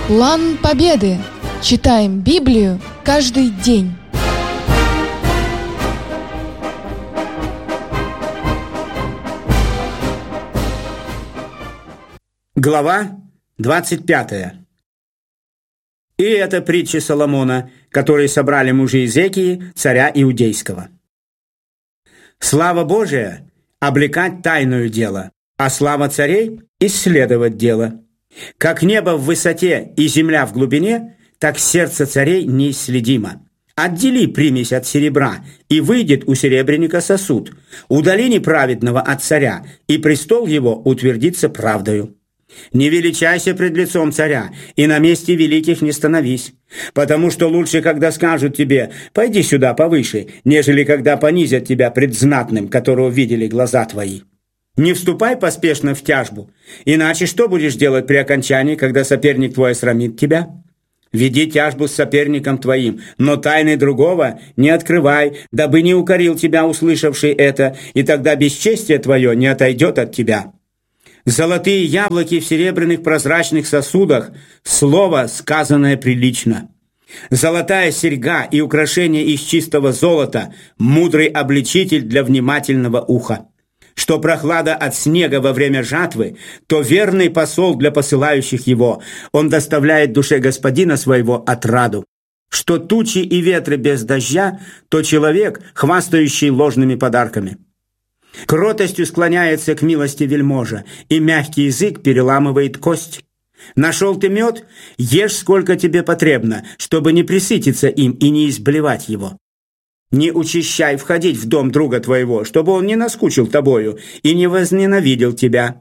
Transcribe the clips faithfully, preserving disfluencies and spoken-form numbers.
План Победы. Читаем Библию каждый день. Глава двадцать пятая. И это притча Соломона, которые собрали мужи Изекии, царя Иудейского. Слава Божия – облекать тайную дело, а слава царей – исследовать дело. Как небо в высоте и земля в глубине, так сердце царей неисследимо. Отдели примесь от серебра, и выйдет у серебряника сосуд. Удали неправедного от царя, и престол его утвердится правдою. Не величайся пред лицом царя, и на месте великих не становись, потому что лучше, когда скажут тебе «пойди сюда повыше», нежели когда понизят тебя пред знатным, которого видели глаза твои. Не вступай поспешно в тяжбу, иначе что будешь делать при окончании, когда соперник твой осрамит тебя? Веди тяжбу с соперником твоим, но тайны другого не открывай, дабы не укорил тебя услышавший это, и тогда бесчестие твое не отойдет от тебя. Золотые яблоки в серебряных прозрачных сосудах – слово, сказанное прилично. Золотая серьга и украшение из чистого золота – мудрый обличитель для внимательного уха. Что прохлада от снега во время жатвы, то верный посол для посылающих его. Он доставляет душе господина своего отраду. Что тучи и ветры без дождя, то человек, хвастающий ложными подарками. Кротостью склоняется к милости вельможа, и мягкий язык переламывает кость. Нашел ты мед? Ешь, сколько тебе потребно, чтобы не пресытиться им и не изблевать его. Не учащай входить в дом друга твоего, чтобы он не наскучил тобою и не возненавидел тебя.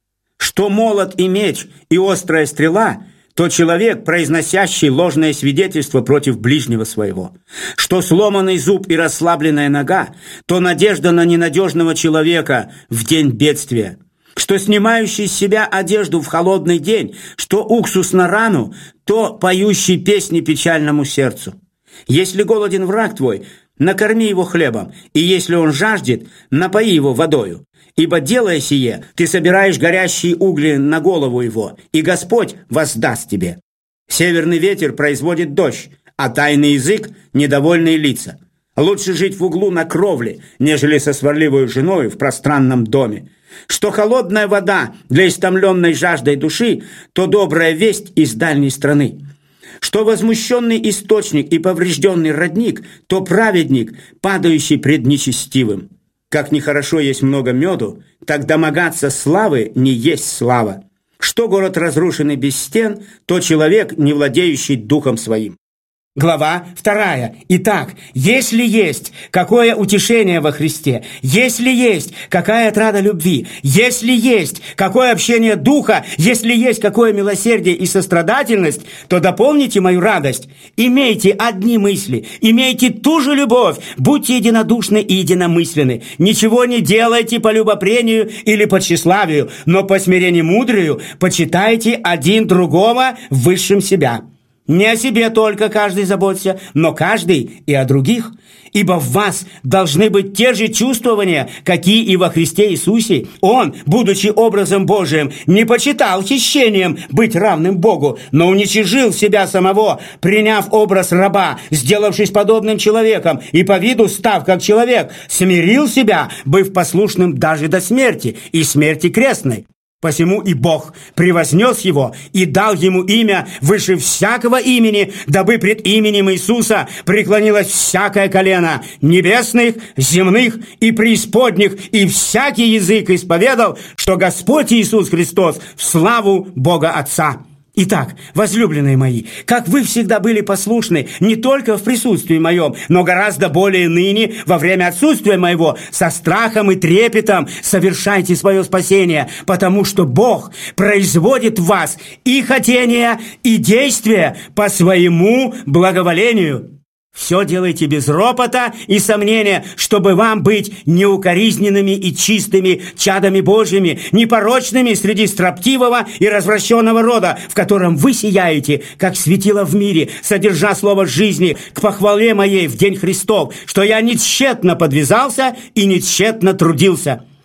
Что молот и меч и острая стрела, то человек, произносящий ложное свидетельство против ближнего своего. Что сломанный зуб и расслабленная нога, то надежда на ненадежного человека в день бедствия. Что снимающий с себя одежду в холодный день, что уксус на рану, то поющий песни печальному сердцу. Если голоден враг твой, накорми его хлебом, и если он жаждет, напои его водою. Ибо, делая сие, ты собираешь горящие угли на голову его, и Господь воздаст тебе. Северный ветер производит дождь, а тайный язык – недовольные лица. Лучше жить в углу на кровле, нежели со сварливой женой в пространном доме. Что холодная вода для истомленной жаждой души, то добрая весть из дальней страны. Что возмущенный источник и поврежденный родник, то праведник, падающий пред нечестивым. Как нехорошо есть много меду, так домогаться славы не есть слава. Что город разрушенный без стен, то человек, не владеющий духом своим. Глава вторая. Итак, если есть какое утешение во Христе, если есть какая отрада любви, если есть какое общение духа, если есть какое милосердие и сострадательность, то дополните мою радость. Имейте одни мысли, имейте ту же любовь, будьте единодушны и единомысленны. Ничего не делайте по любопрению или по тщеславию, но по смирению мудрию почитайте один другого высшим себя. Не о себе только каждый заботится, но каждый и о других. Ибо в вас должны быть те же чувствования, какие и во Христе Иисусе. Он, будучи образом Божиим, не почитал хищением быть равным Богу, но уничижил себя самого, приняв образ раба, сделавшись подобным человеком, и по виду став как человек, смирил себя, быв послушным даже до смерти, и смерти крестной. Посему и Бог превознес его и дал ему имя выше всякого имени, дабы пред именем Иисуса преклонилось всякое колено небесных, земных и преисподних, и всякий язык исповедал, что Господь Иисус Христос в славу Бога Отца. Итак, возлюбленные мои, как вы всегда были послушны не только в присутствии моем, но гораздо более ныне, во время отсутствия моего, со страхом и трепетом совершайте свое спасение, потому что Бог производит в вас и хотения, и действия по своему благоволению. Все делайте без ропота и сомнения, чтобы вам быть неукоризненными и чистыми чадами Божьими, непорочными среди строптивого и развращенного рода, в котором вы сияете, как светило в мире, содержа слово жизни к похвале моей в день Христов, что я не тщетно подвязался и не тщетно трудился.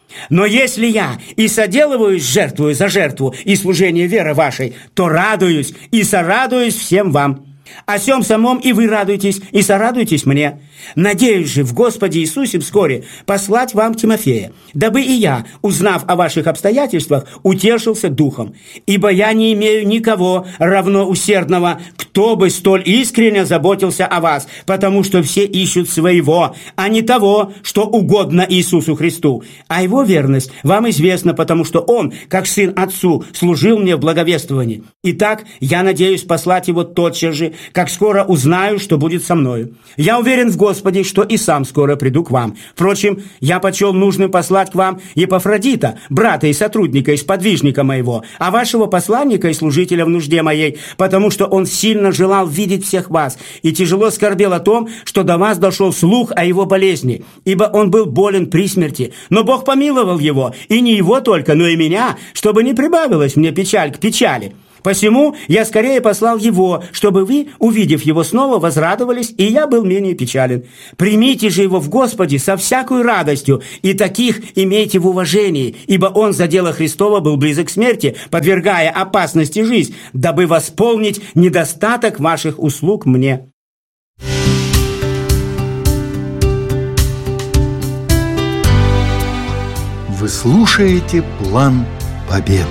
Но если я и соделываюсь жертвую за жертву и служение веры вашей, то радуюсь и сорадуюсь всем вам. О сем самом и вы радуйтесь, и сорадуйтесь мне. Надеюсь же в Господе Иисусе вскоре послать вам Тимофея, дабы и я, узнав о ваших обстоятельствах, утешился духом. Ибо я не имею никого равно усердного, кто бы столь искренне заботился о вас, потому что все ищут своего, а не того, что угодно Иисусу Христу. А его верность вам известна, потому что он, как сын отцу, служил мне в благовествовании. Итак, я надеюсь послать его тотчас же, как скоро узнаю, что будет со мною. Я уверен в Господе, что и сам скоро приду к вам. Впрочем, я почел нужным послать к вам Епафродита, брата и сотрудника, и сподвижника моего, а вашего посланника и служителя в нужде моей, потому что он сильно желал видеть всех вас и тяжело скорбел о том, что до вас дошел слух о его болезни, ибо он был болен при смерти. Но Бог помиловал его, и не его только, но и меня, чтобы не прибавилась мне печаль к печали. Посему я скорее послал его, чтобы вы, увидев его снова, возрадовались, и я был менее печален. Примите же его в Господе со всякой радостью, и таких имейте в уважении, ибо он за дело Христова был близок к смерти, подвергая опасности жизнь, дабы восполнить недостаток ваших услуг мне». Вы слушаете «План Победы».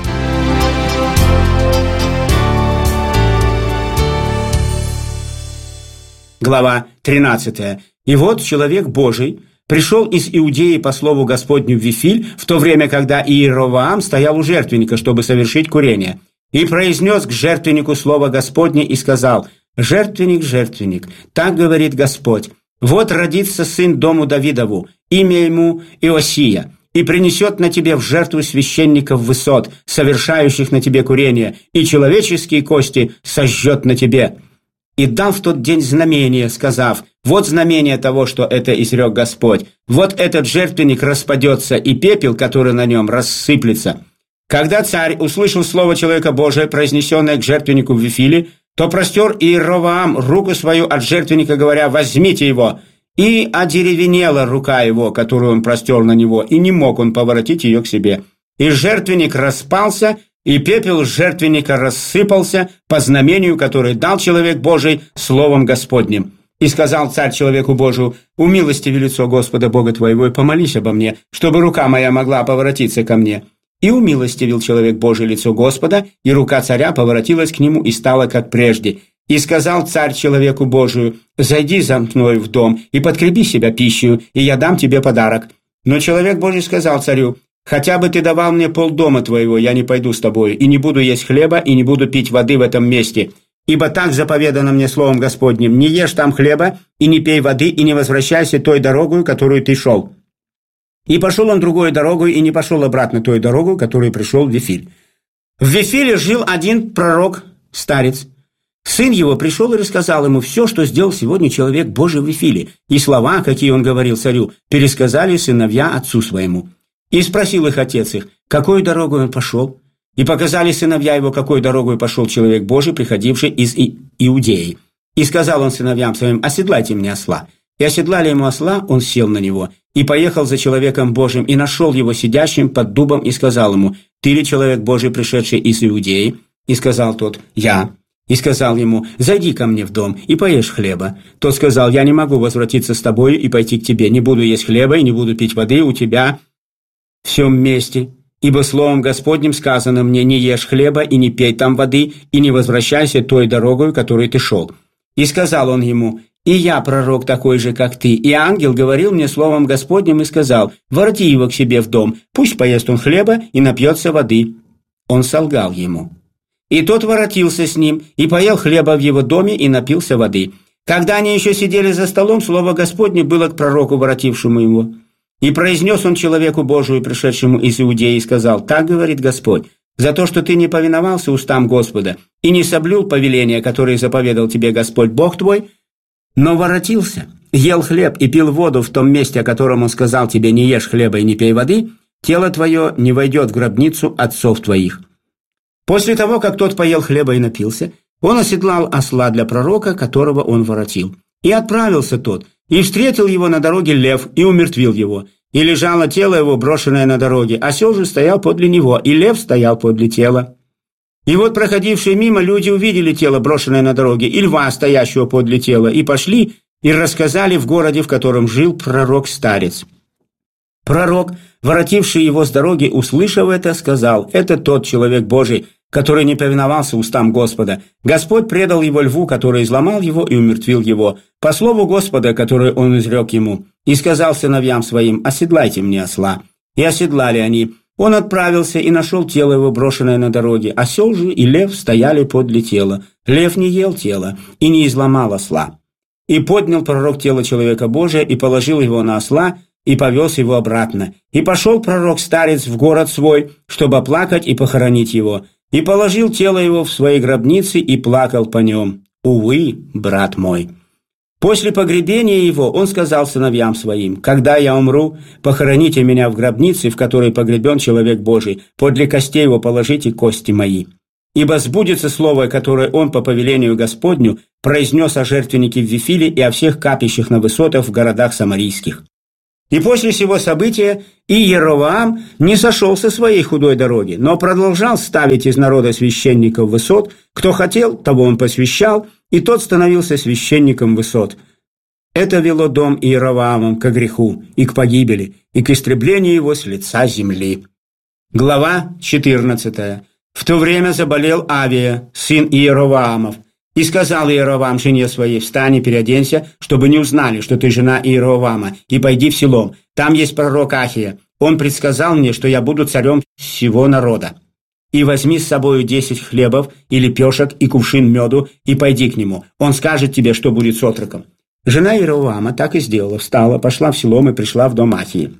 Глава тринадцатая. «И вот человек Божий пришел из Иудеи по слову Господню в Вифиль, в то время, когда Иеровоам стоял у жертвенника, чтобы совершить курение, и произнес к жертвеннику слово Господне и сказал: «Жертвенник, жертвенник, так говорит Господь, вот родится сын дому Давидову, имя ему Иосия, и принесет на тебе в жертву священников высот, совершающих на тебе курение, и человеческие кости сожжет на тебе». И дал в тот день знамение, сказав: «Вот знамение того, что это изрек Господь. Вот этот жертвенник распадется, и пепел, который на нем, рассыплется». Когда царь услышал слово человека Божия, произнесенное к жертвеннику в Вифиле, то простер Иеровоам руку свою от жертвенника, говоря: «Возьмите его». И одеревенела рука его, которую он простер на него, и не мог он поворотить ее к себе. И жертвенник распался, и пепел жертвенника рассыпался по знамению, которое дал человек Божий словом Господним. И сказал царь человеку Божию: «Умилостиви лицо Господа Бога твоего, и помолись обо мне, чтобы рука моя могла поворотиться ко мне». И умилостивил человек Божий лицо Господа, и рука царя поворотилась к нему и стала как прежде. И сказал царь человеку Божию: «Зайди за мной в дом и подкрепи себя пищей, и я дам тебе подарок». Но человек Божий сказал царю: «Хотя бы ты давал мне полдома твоего, я не пойду с тобой, и не буду есть хлеба, и не буду пить воды в этом месте. Ибо так заповедано мне словом Господним: не ешь там хлеба, и не пей воды, и не возвращайся той дорогой, которую ты шел». И пошел он другой дорогой, и не пошел обратно той дорогой, которую пришел в Вифиль. В Вифиле жил один пророк, старец. Сын его пришел и рассказал ему все, что сделал сегодня человек Божий в Вифиле, и слова, какие он говорил царю, пересказали сыновья отцу своему. И спросил их отец их, какой дорогой он пошел. И показали сыновья его, какой дорогой пошел человек Божий, приходивший из И- Иудеи. И сказал он сыновьям своим: «Оседлайте мне осла». И оседлали ему осла, он сел на него, и поехал за человеком Божьим, и нашел его сидящим под дубом, и сказал ему: «Ты ли человек Божий, пришедший из Иудеи?» И сказал тот: «Я». И сказал ему: «Зайди ко мне в дом и поешь хлеба». Тот сказал: «Я не могу возвратиться с тобою и пойти к тебе, не буду есть хлеба и не буду пить воды у тебя в всем месте, ибо словом Господним сказано мне: не ешь хлеба и не пей там воды, и не возвращайся той дорогой, которой ты шел». И сказал он ему: «И я пророк такой же, как ты, и ангел говорил мне словом Господним и сказал: вороти его к себе в дом, пусть поест он хлеба и напьется воды». Он солгал ему. И тот воротился с ним, и поел хлеба в его доме, и напился воды. Когда они еще сидели за столом, слово Господне было к пророку, воротившему его. И произнес он человеку Божию, пришедшему из Иудеи, и сказал: «Так говорит Господь, за то, что ты не повиновался устам Господа и не соблюл повеления, которые заповедал тебе Господь Бог твой, но воротился, ел хлеб и пил воду в том месте, о котором он сказал тебе: не ешь хлеба и не пей воды, тело твое не войдет в гробницу отцов твоих». После того, как тот поел хлеба и напился, он оседлал осла для пророка, которого он воротил. И отправился тот, и встретил его на дороге лев, и умертвил его. и лежало тело его, брошенное на дороге. Осел же стоял подле него, и лев стоял подле тела. И вот проходившие мимо люди увидели тело, брошенное на дороге, и льва, стоящего подле тела, и пошли и рассказали в городе, в котором жил пророк-старец. Пророк, воротивший его с дороги, услышав это, сказал: «Это тот человек Божий, который не повиновался устам Господа. Господь предал его льву, который изломал его и умертвил его, по слову Господа, которое он изрек ему. И сказал сыновьям своим: оседлайте мне осла. И оседлали они. Он отправился и нашел тело его, брошенное на дороге. Осел же и лев стояли подле тела. Лев не ел тело и не изломал осла. И поднял пророк тело человека Божия и положил его на осла, и повез его обратно. И пошел пророк-старец в город свой, чтобы оплакать и похоронить его. И положил тело его в своей гробнице и плакал по нем. Увы, брат мой. После погребения его он сказал сыновьям своим: «Когда я умру, похороните меня в гробнице, в которой погребен человек Божий, подле костей его положите кости мои. Ибо сбудется слово, которое он по повелению Господню произнес о жертвеннике в Вифиле и о всех капищах на высотах в городах самарийских». И после сего события Иеровоам не сошел со своей худой дороги, но продолжал ставить из народа священников высот. Кто хотел, того он посвящал, и тот становился священником высот. Это вело дом Иеровоамом ко греху и к погибели, и к истреблению его с лица земли. Глава четырнадцатая. В то время заболел Авия, сын Иеровоамов. И сказал Иеровоам жене своей: «Встань и переоденься, чтобы не узнали, что ты жена Иеровоама, и пойди в село. Там есть пророк Ахия. Он предсказал мне, что я буду царем всего народа. И возьми с собою десять хлебов и лепешек и кувшин меду, и пойди к нему. Он скажет тебе, что будет с отроком». Жена Иеровоама так и сделала. Встала, пошла в село и пришла в дом Ахии.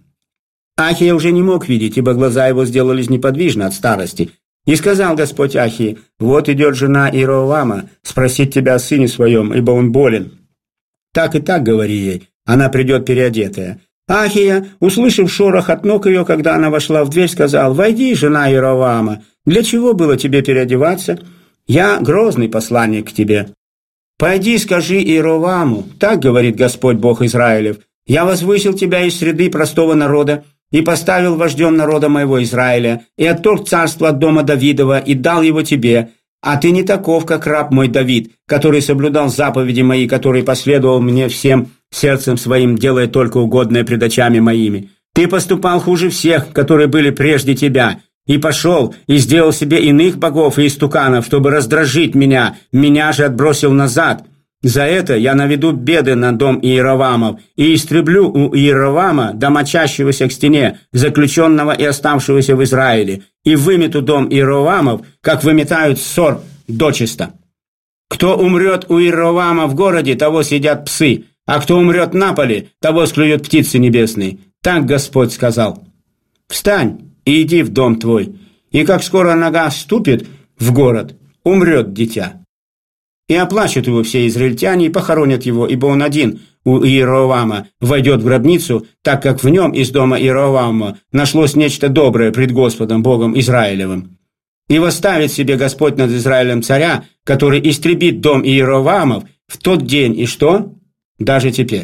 Ахия уже не мог видеть, ибо глаза его сделались неподвижны от старости. И сказал Господь Ахии: «Вот идет жена Иеровоама спросить тебя о сыне своем, ибо он болен. Так и так говори ей, она придет переодетая». Ахия, услышав шорох от ног ее, когда она вошла в дверь, сказал: «Войди, жена Иеровоама, для чего было тебе переодеваться? Я грозный посланник к тебе. Пойди, скажи Иеровоаму: так говорит Господь Бог Израилев: я возвысил тебя из среды простого народа, и поставил вождем народа моего Израиля, и отторг царство от дома Давидова, и дал его тебе. А ты не таков, как раб мой Давид, который соблюдал заповеди мои, который последовал мне всем сердцем своим, делая только угодное пред очами моими. Ты поступал хуже всех, которые были прежде тебя, и пошел, и сделал себе иных богов и истуканов, чтобы раздражить меня, меня же отбросил назад. За это я наведу беды на дом Иеровоамов и истреблю у Иеровоама, домочащегося к стене, заключенного и оставшегося в Израиле, и вымету дом Иеровоамов, как выметают ссор дочисто. Кто умрет у Иеровоама в городе, того съедят псы, а кто умрет на поле, того склюют птицы небесные. Так Господь сказал. Встань и иди в дом твой, и как скоро нога ступит в город, умрет дитя. И оплачут его все израильтяне, и похоронят его, ибо он один у Иеровоама войдет в гробницу, так как в нем из дома Иеровоама нашлось нечто доброе пред Господом Богом Израилевым. И восставит себе Господь над Израилем царя, который истребит дом Иеровоамов в тот день, и что? Даже теперь.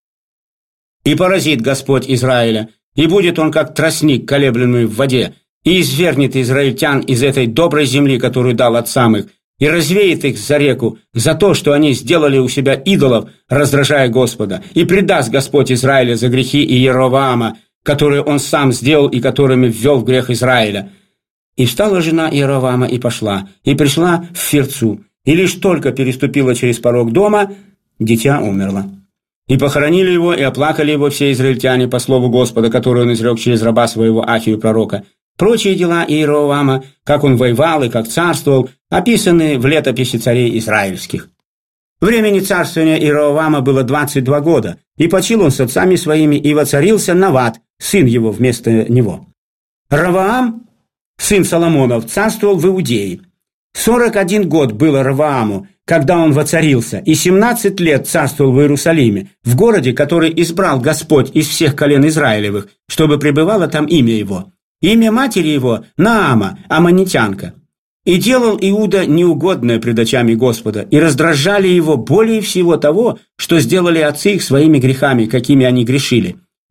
И поразит Господь Израиля, и будет он как тростник, колеблемый в воде, и извергнет израильтян из этой доброй земли, которую дал отцам их, и развеет их за реку за то, что они сделали у себя идолов, раздражая Господа, и предаст Господь Израиля за грехи Иеровоама, которые он сам сделал и которыми ввел в грех Израиля. И встала жена Иеровоама и пошла, и пришла в Фирцу, и лишь только переступила через порог дома, дитя умерло. И похоронили его, и оплакали его все израильтяне по слову Господа, который он изрек через раба своего Ахию пророка. Прочие дела Иеровоама, как он воевал и как царствовал, описаны в летописи царей израильских. Времени царствования Иеровоама было двадцать два года, и почил он с отцами своими, и воцарился Нават, сын его, вместо него. Ровоам, сын Соломонов, царствовал в Иудее. Сорок один год было Ровоаму, когда он воцарился, и семнадцать лет царствовал в Иерусалиме, в городе, который избрал Господь из всех колен Израилевых, чтобы пребывало там имя его. Имя матери его – Наама, аммонитянка. И делал Иуда неугодное пред очами Господа, и раздражали его более всего того, что сделали отцы их своими грехами, какими они грешили.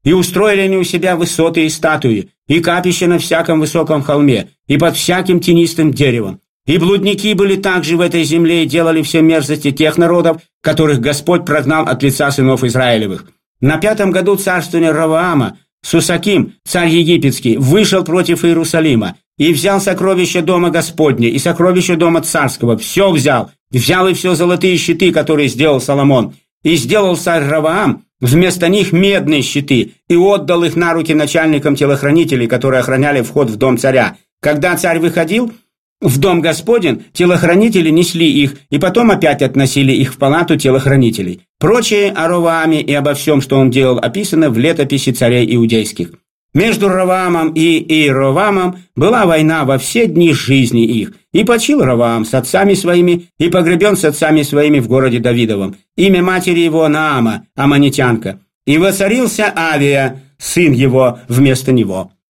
И устроили они у себя высоты и статуи, и капища на всяком высоком холме, и под всяким тенистым деревом. И блудники были также в этой земле и делали все мерзости тех народов, которых Господь прогнал от лица сынов Израилевых. На пятом году царствования Ровоама Сусаким, царь египетский, вышел против Иерусалима и взял сокровища дома Господня и сокровища дома царского, все взял, взял и все золотые щиты, которые сделал Соломон. И сделал царь Ровоам вместо них медные щиты и отдал их на руки начальникам телохранителей, которые охраняли вход в дом царя. Когда царь выходил в дом Господень, телохранители несли их и потом опять относили их в палату телохранителей. Прочее о Ровоаме и обо всем, что он делал, описано в летописи царей иудейских. Между Ровоамом и Иеровоамом была война во все дни жизни их. И почил Ровоам с отцами своими, и погребен с отцами своими в городе Давидовом. Имя матери его Наама, аммонитянка. И воцарился Авия, сын его, вместо него.